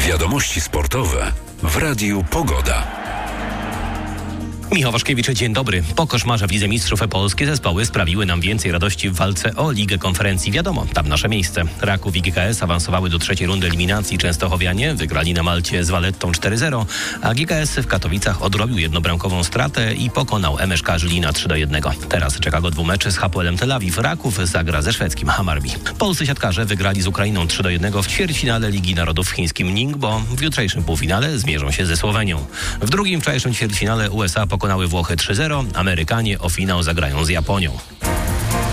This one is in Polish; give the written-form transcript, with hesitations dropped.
Wiadomości sportowe w Radiu Pogoda. Michał Waszkiewicz, dzień dobry. Po koszmarze w Lidze Mistrzów polskie zespoły sprawiły nam więcej radości w walce o Ligę Konferencji. Wiadomo, tam nasze miejsce. Raków i GKS awansowały do trzeciej rundy eliminacji. Częstochowianie wygrali na Malcie z Valettą 4-0, a GKS w Katowicach odrobił jednobramkową stratę i pokonał MSK Żylina 3-1. Teraz czeka go dwumeczy z Hapoelem Tel Awiw. Raków zagra ze szwedzkim Hammarby. Polscy siatkarze wygrali z Ukrainą 3-1 w ćwierćfinale Ligi Narodów w chińskim Ningbo. W jutrzejszym półfinale zmierzą się ze Słowenią. W drugim wczorajszym ćwierćfinale USA pokonały Włochy 3-0, Amerykanie o finał zagrają z Japonią.